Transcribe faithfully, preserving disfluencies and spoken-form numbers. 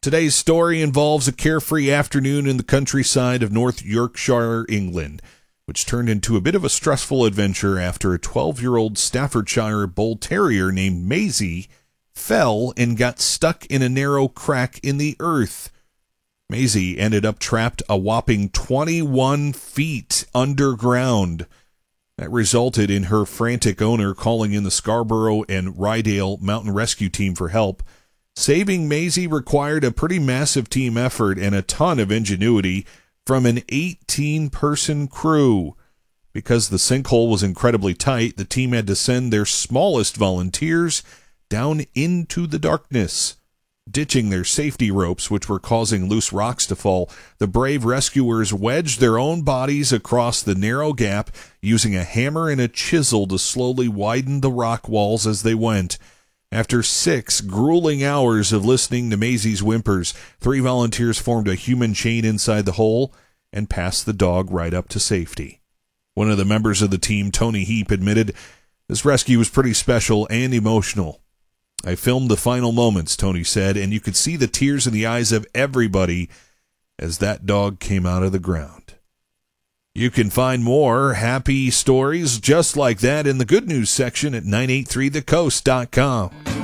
Today's story involves a carefree afternoon in the countryside of North Yorkshire, England, which turned into a bit of a stressful adventure after a twelve-year-old Staffordshire Bull Terrier named Maisie fell and got stuck in a narrow crack in the earth. Maisie ended up trapped a whopping twenty-one feet underground. That resulted in her frantic owner calling in the Scarborough and Rydale Mountain Rescue Team for help. Saving Maisie required a pretty massive team effort and a ton of ingenuity from an eighteen-person crew. Because the sinkhole was incredibly tight, the team had to send their smallest volunteers down into the darkness. Ditching their safety ropes, which were causing loose rocks to fall, the brave rescuers wedged their own bodies across the narrow gap, using a hammer and a chisel to slowly widen the rock walls as they went. After six grueling hours of listening to Maisie's whimpers, three volunteers formed a human chain inside the hole and passed the dog right up to safety. One of the members of the team, Tony Heap, admitted, "This rescue was pretty special and emotional. I filmed the final moments," Tony said, "and you could see the tears in the eyes of everybody as that dog came out of the ground." You can find more happy stories just like that in the good news section at nine eighty-three the coast dot com.